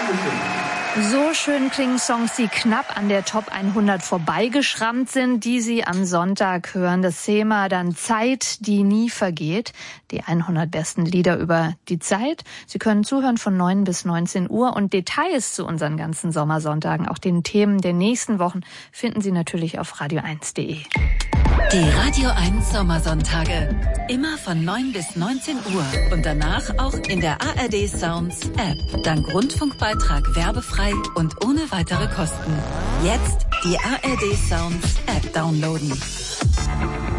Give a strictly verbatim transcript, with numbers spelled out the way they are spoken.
So schön klingen Songs, die knapp an der Top hundert vorbeigeschrammt sind, die Sie am Sonntag hören. Das Thema dann Zeit, die nie vergeht. Die hundert besten Lieder über die Zeit. Sie können zuhören von neun bis neunzehn Uhr und Details zu unseren ganzen Sommersonntagen, auch den Themen der nächsten Wochen, finden Sie natürlich auf radio eins punkt de. Die Radio eins Sommersonntage. Immer von neun bis neunzehn Uhr und danach auch in der A R D Sounds App. Dank Rundfunkbeitrag werbefrei und ohne weitere Kosten. Jetzt die A R D Sounds App downloaden.